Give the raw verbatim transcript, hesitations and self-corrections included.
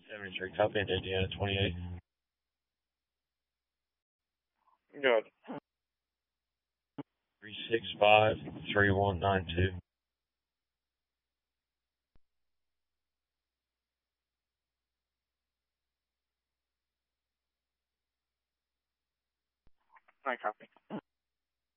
seventy-three, copy, and Indiana twenty-eight. Good. three six five, three one nine two. I copy.